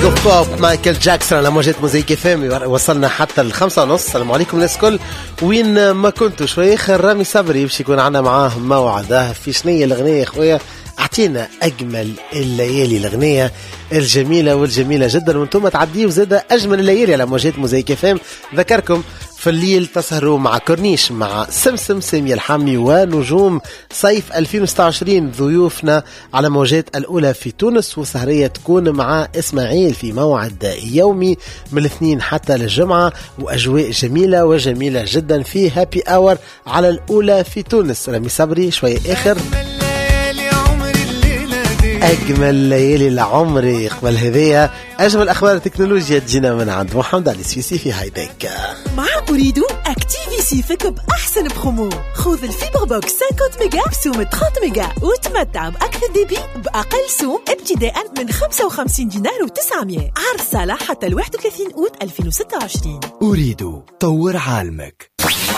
اوف بوب مايكل جاكسون على موجات موزيك FM. وصلنا حتى 5:30. السلام عليكم الناس كل وين ما كنتوا. شوي خير رامي صبري باش يكون عنا معاه موعد في شنية الأغنية خويا. اعطينا اجمل الليالي الاغنيه الجميله والجميله جدا وانتم تعديوا زاده اجمل الليالي على موجات موزيك FM. ذكركم في الليل تسهروا مع كورنيش مع سمسم سامي الحامي ونجوم صيف 2026 ضيوفنا على موجات الأولى في تونس. وسهرية تكون مع إسماعيل في موعد يومي من الاثنين حتى للجمعة وأجواء جميلة وجميلة جدا في هابي أور على الأولى في تونس. رامي صبري شوية آخر أجمل ليالي العمري. قبل هذية أجمل أخبار التكنولوجيا تجينا من عند محمد علي السويسي في هايتك. مع أريد أكتيفي سيفك بأحسن برومو. خذ الفيبر بوكس 50 ميجا بسوم 30 ميجا وتمتع بأكثر ديبي بأقل سوم ابتداء من 55 دينار و900. عرض صالح حتى 31 أوت 2026. أريد طور عالمك.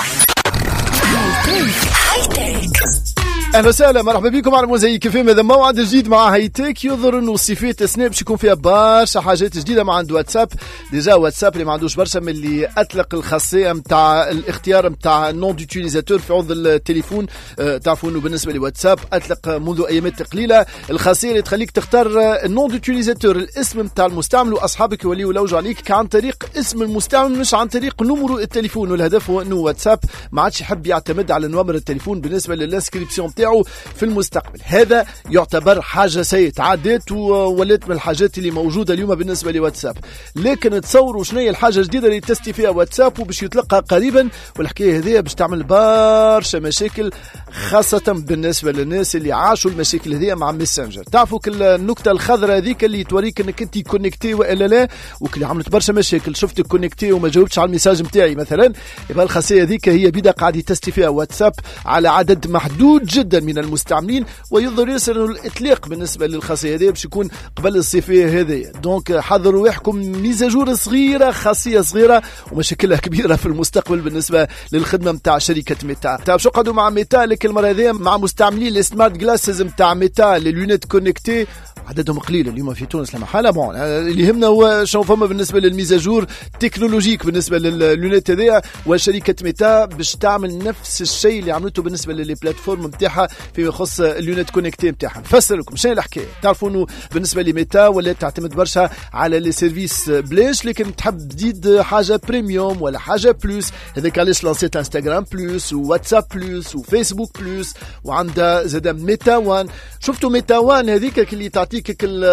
هايتك. اهلا وسهلا مرحبا بكم على موزايك FM. هذا موعد جديد مع هايتك. يظهر انه الصيفات السنه باش يكون فيها برشا حاجات جديده مع عند واتساب. ديجا واتساب اللي ما عندوش برشا من اللي اطلق الخاصيه نتاع الاختيار نتاع النون دوتيليزاتور في عوض التليفون. تعرفوا انه بالنسبه لواتساب اطلق منذ ايامات قليله الخاصيه اللي تخليك تختار النون دوتيليزاتور الاسم نتاع المستعمل واصحابك يوليوا يلوجوا عليك عن طريق اسم المستعمل مش عن طريق نمرو التليفون. والهدف هو انه واتساب ما عادش يحب يعتمد على نمر التليفون بالنسبه للانسكريبسيون في المستقبل. هذا يعتبر حاجة سيئة عادت وولات من الحاجات اللي موجودة اليوم بالنسبة لواتساب. لكن تصوروا شنو هي الحاجة الجديدة اللي تستي فيها واتساب وباش يطلقها قريبا. والحكاية هذه باش تعمل برشا مشاكل خاصة بالنسبة للناس اللي عاشوا المشاكل هذه مع ميسنجر. تعرفوا كل النكتة الخضراء هذيك اللي توريك انك انت كونكتي والا لا وكل عملت برشا مشاكل. شفتك كونكتي وما جاوبتش على الميساج نتاعي مثلا. يبقى الخاصية هذيك هي بدأ قاعد يتستي فيها واتساب على عدد محدود جدا من المستعملين. ويظهر ياسر انه الاطلاق بالنسبه للخاصيه هذه باش يكون قبل الصيفيه هذه. دونك حضروا روحكم ميزاجور صغيره خاصيه صغيره ومشاكلها كبيره في المستقبل بالنسبه للخدمه نتاع شركه ميتا. تعرفوا شو قعدوا مع ميتا لكن المره هذه مع مستعملين السمارت جلاسز نتاع ميتا لليونيت كونيكتي. عددهم قليل اليوم في تونس لما حاله. بون اللي يهمنا هو شنو فما بالنسبه للميزاجور تكنولوجيك بالنسبه لليونيت هذيا. وشركه ميتا باش تعمل نفس الشيء اللي عملته بالنسبه للبلاتفورم نتاعها فيما يخص اليونيت كونيكتي نتاعها. نفسر لكم شنو الحكايه. تعرفوا انه بالنسبه لميتا ولا تعتمد برشا على لي سيرفيس بلاش لكن تحب تزيد حاجه بريميوم ولا حاجه بلوس. هذاك علاش لانسيت انستغرام بلوس وواتساب بلوس وفيسبوك بلوس وعندها زاد ميتا وان. شفتوا ميتا وان هذيك اللي تعطيك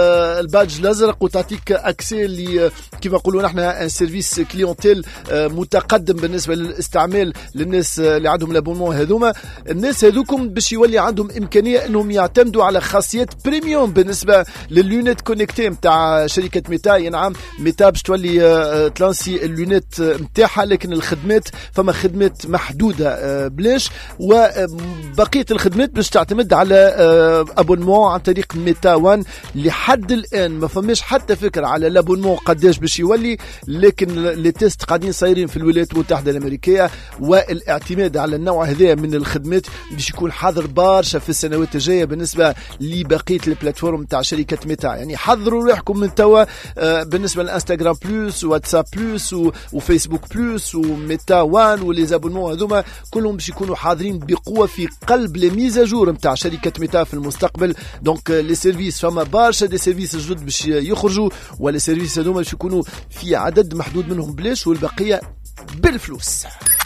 البادج الازرق وتعطيك اكسي اللي كيف نقولوا نحنا ان سيرفيس كليونتيل متقدم بالنسبه للاستعمال للناس اللي عندهم لابونمون. هذوما الناس هذوكم باش يولي عندهم امكانيه انهم يعتمدوا على خاصيات بريميوم بالنسبه لليونيت كونيكتي نتاع شركه ميتا. نعم ميتا باش تولي تلانسي الليونيت نتاعها لكن الخدمات فما خدمات محدوده بلاش وبقيه الخدمات باش تعتمد على ابونمون عن طريق ميتا وان. لحد الان ما فماش حتى فكره على لابونمون قداش باش يولي لكن لي تيست قاعدين صايرين في الولايات المتحده الامريكيه والاعتماد على النوع هذا من الخدمات باش يكون حاضر برشا في السنوات الجايه بالنسبه لبقيه البلاتفورم تاع شركه ميتا. يعني حضروا روحكم من توا بالنسبه للانستغرام بلس وواتساب بلس وفيسبوك بلس وميتا وان وليزابونمون هذوما كلهم باش يكونوا حاضرين بقوه في قلب لي ميزاجور نتاع شركه ميتا في المستقبل. دونك لي سيرفيس فما برشا دي سيرفيس جدد باش يخرجوا ولا سيرفيس هذوما باش يكونوا في عدد محدود منهم بلاش والبقيه بالفلوس.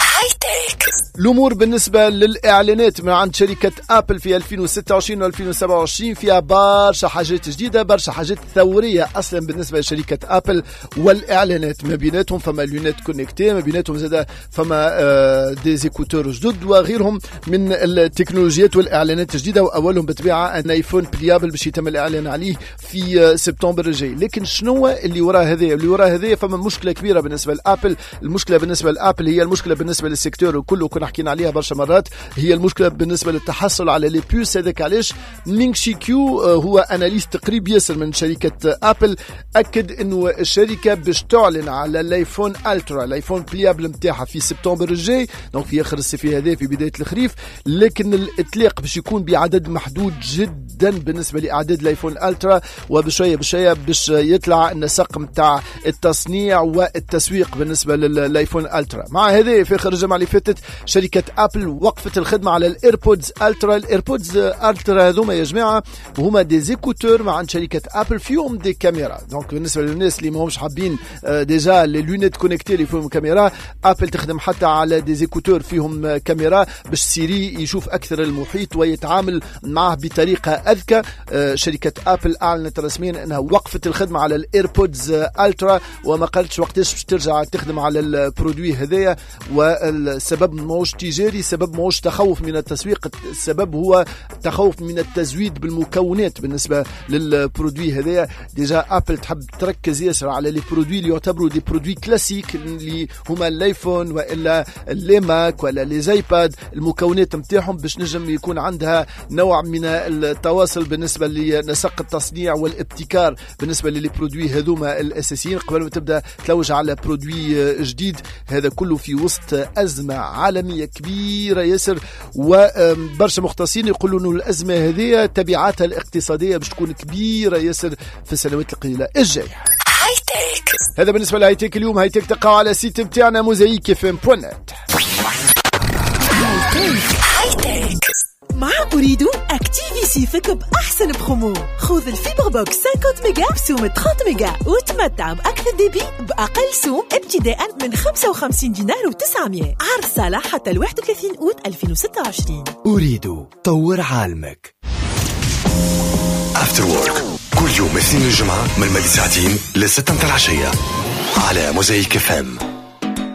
الأمور بالنسبة للإعلانات من عند شركة أبل في 2026 و 2027 فيها برشا حاجات جديدة برشا حاجات ثورية أصلا بالنسبة لشركة أبل. والإعلانات ما بيناتهم فما لونيت كونيكتي ما بيناتهم زادا فما دي زيكوتور جدد وغيرهم من التكنولوجيات والإعلانات الجديدة. وأولهم بطبيعة أن آيفون بليابل باش يتم الإعلان عليه في سبتمبر الجاي. لكن شنو اللي وراء هذه؟ اللي وراء هذه فما مشكلة كبيرة بالنسبة لأبل. المشكلة بالنسبة لأبل هي المشكلة بالنسبة للسيكتور كله كنا حكينا عليها برشا مرات، هي المشكله بالنسبه للتحصل على لي بوس. هذاك علاش مينغ شي كيو هو اناليست قريب ياسر من شركه ابل اكد انه الشركه باش تعلن على الايفون الترا، الايفون بليابل نتاعها في سبتمبر الجاي، دونك في اخر الصيف هذا في بدايه الخريف، لكن الاطلاق باش يكون بعدد محدود جدا بالنسبه لاعداد الايفون الترا، وبشويه بشويه باش يطلع النسق نتاع التصنيع والتسويق بالنسبه للايفون الترا. مع هذا في اخر الجمعه اللي فاتت شركه ابل وقفت الخدمه على الايربودز الترا. الايربودز الترا هذوما يا جماعه هما دي زيكوتور مع شركه ابل فيهم دي كاميرا، دونك بالنسبه للناس اللي ماهمش حابين ديجا لي لونيت كونيكتي اللي فيهم كاميرا، ابل تخدم حتى على دي زيكوتور فيهم كاميرا باش سيري يشوف اكثر المحيط ويتعامل معه بطريقه اذكى. شركه ابل اعلنت رسميا انها وقفت الخدمه على الايربودز الترا وما قالتش وقتاش باش ترجع تخدم على البرودوي هذايا، والسبب ماهوش تجاري، السبب ماهوش تخوف من التسويق، السبب هو تخوف من التزويد بالمكونات بالنسبه للبرودوي هذايا. ديجا ابل تحب تركز ياسر على لي برودوي اللي يعتبروا دي برودوي كلاسيك اللي هما الايفون والا لي ماك ولا لي زايباد، المكونات نتاعهم باش نجم يكون عندها نوع من التواصل بالنسبه لنسق التصنيع والابتكار بالنسبه للي برودوي هذوما الاساسيين قبل ما تبدا تلوج على برودوي جديد. هذا كله في وسط ازمه عالميه كبيره ياسر، وبرشا مختصين يقولوا انه الازمه هذه تبعاتها الاقتصاديه باش تكون كبيره ياسر في السنوات القليله الجايه. هايتك هذا بالنسبه لهايتك اليوم. هايتك تلقاو على السيت نتاعنا mosaicfm.net. هايتك مع أريد أكتيفي سيفك بأحسن برومو. خذ الفيبر بوكس 50 ميجا بسوم 30 ميجا وتمتع بأكثر ديبي بأقل سوم ابتداء من 55 دينار و900. عرض صالح حتى 31 أوت 2026. أريد طور عالمك. After Work كل يوم اثنين الجمعة من 2 ساعتين ل6 العشية على موزايك FM.